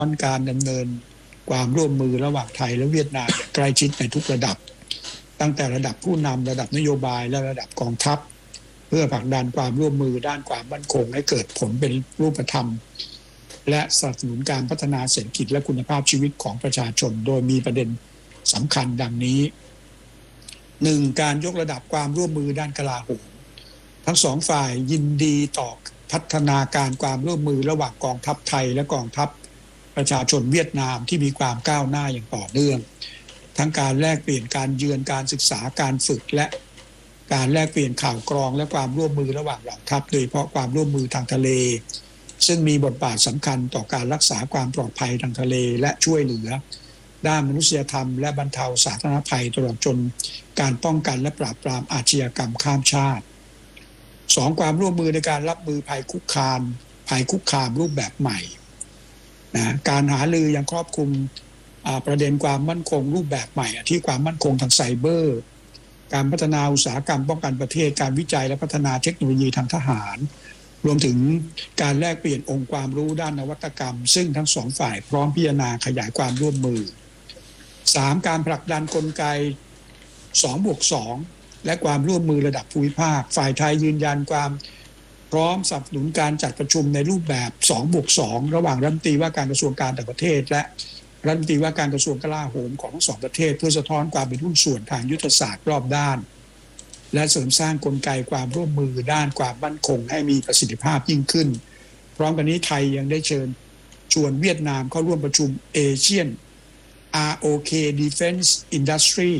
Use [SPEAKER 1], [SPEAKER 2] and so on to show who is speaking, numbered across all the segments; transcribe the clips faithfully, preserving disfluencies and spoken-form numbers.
[SPEAKER 1] อนการดำเนินความร่วมมือระหว่างไทยและเวียดนามใกล้ชิดในทุกระดับตั้งแต่ระดับผู้นำระดับนโยบายและระดับกองทัพเพื่อผลักดันความร่วมมือด้านความมั่นคงให้เกิดผลเป็นรูปธรรมและสนับสนุนการพัฒนาเศรษฐกิจและคุณภาพชีวิตของประชาชนโดยมีประเด็นสำคัญดังนี้ หนึ่ง. การยกระดับความร่วมมือด้านกลาโหมทั้งสองฝ่ายยินดีต่อพัฒนาการความร่วมมือระหว่างกองทัพไทยและกองทัพประชาชนเวียดนามที่มีความก้าวหน้าอย่างต่อเนื่องทั้งการแลกเปลี่ยนการเยือนการศึกษาการฝึกและการแลกเปลี่ยนข่าวกรองและความร่วมมือระหว่างเหล่าทัพโดยเฉพาะความร่วมมือทางทะเลซึ่งมีบทบาทสำคัญต่อการรักษาความปลอดภัยทางทะเลและช่วยเหลือด้านมนุษยธรรมและบรรเทาสาธารณภัยตลอดจนการป้องกันและปราบปรามอาชญากรรมข้ามชาติ สอง. ความร่วมมือในการรับมือภัยคุกคามภัยคุกคามรูปแบบใหม่นะการหารือยังครอบคลุมประเด็นความมั่นคงรูปแบบใหม่ที่ความมั่นคงทางไซเบอร์การพัฒนาอุตสาหกรรมป้องกันประเทศการวิจัยและพัฒนาเทคโนโลยีทางทหารรวมถึงการแลกเปลี่ยนองค์ความรู้ด้านนวัตกรรมซึ่งทั้งสองฝ่ายพร้อมพิจารณาขยายความร่วมมือ สาม. การผลักดันกลไก สองบวกสอง และความร่วมมือระดับภูมิภาคฝ่ายไทยยืนยันความพร้อมสนับสนุนการจัดประชุมในรูปแบบ สองบวกสอง ระหว่างรัฐมนตรีว่าการกระทรวงการต่างประเทศและรัฐมนตรีว่าการกระทรวงกลาโหมของทั้งสองประเทศเพื่อสะท้อนความเป็นหุ้นส่วนทางยุทธศาสตร์รอบด้านและเสริมสร้างกลไกความร่วมมือด้านความมั่นคงให้มีประสิทธิภาพยิ่งขึ้นพร้อมกันนี้ไทยยังได้เชิญชวนเวียดนามเข้าร่วมประชุม Asian อาร์ โอ เค Defense Industry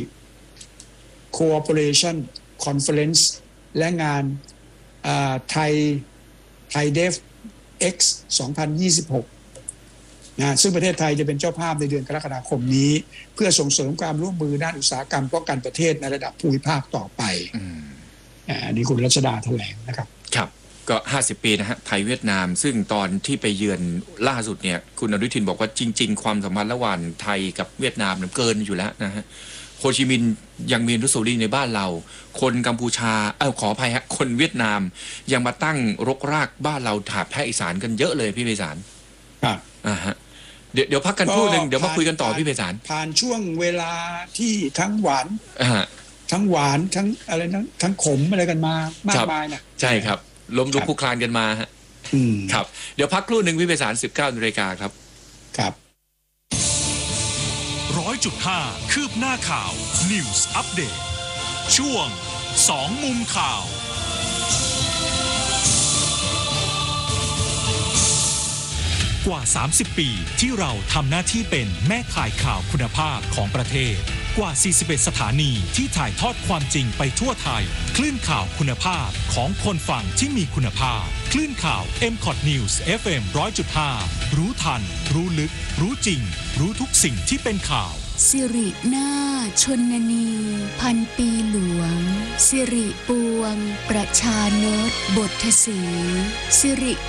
[SPEAKER 1] Cooperation Conference และงานไทยไทยเดฟ X สองพันยี่สิบหกนะซึ่งประเทศไทยจะเป็นเจ้าภาพในเดือนกรกฎาคมนี้เพื่อส่งเสริมความร่วมมือด้านอุตสาหกรรมป้องกันประเทศในระดับภูมิภาคต่อไปอันนี้คุณรัชดาแถลงนะครับ
[SPEAKER 2] ครับก็ห้าสิบปีนะฮะไทยเวียดนามซึ่งตอนที่ไปเยือนล่าสุดเนี่ยคุณอนุทินบอกว่าจริงๆความสัมพันธ์ระหว่างไทยกับเวียดนามเกินอยู่แล้วนะฮะโฮจิมินห์ยังมีอนุสาวรีย์ในบ้านเราคนกัมพูชาเออขออภัยฮะคนเวียดนามยังมาตั้งรกรากบ้านเราถาบแพร่อีสานกันเยอะเลยพี่ไพศาล
[SPEAKER 1] ครับ
[SPEAKER 2] อ่าฮะเดี๋ยวเดี๋ยวพักกันครู่นึงเดี๋ยวมาคุยกันต่อพี่ไพศาล
[SPEAKER 1] ผ่านช่วงเวลาที่ทั้งหวาน
[SPEAKER 2] อ่า
[SPEAKER 1] ทั้งหวานทั้งอะไรทั้งทั้งขมอะไรกันมามากมายนะ
[SPEAKER 2] ใช่ครับล้มลุกคลุกคลานกันมาฮะครับเดี๋ยวพักครู่นึงพี่ไพศาล สิบเก้านาฬิกาครับ
[SPEAKER 1] ครับ
[SPEAKER 3] ร้อยจุดห้าคืบหน้าข่าว News Update ช่วงสองมุมข่าวกว่าสามสิบปีที่เราทำหน้าที่เป็นแม่ข่ายข่าวคุณภาพของประเทศกว่าสี่สิบเอ็ดสถานีที่ถ่ายทอดความจริงไปทั่วไทยคลื่นข่าวคุณภาพของคนฟังที่มีคุณภาพคลื่นข่าว เอ็ม คอท News เอฟ เอ็ม หนึ่งร้อยจุดห้า รู้ทันรู้ลึกรู้จริงรู้ทุกสิ่งที่เป็นข่าว
[SPEAKER 4] สิรินาชนนีพันปีหลวงสิริปวงประชานตบทศรีสิริ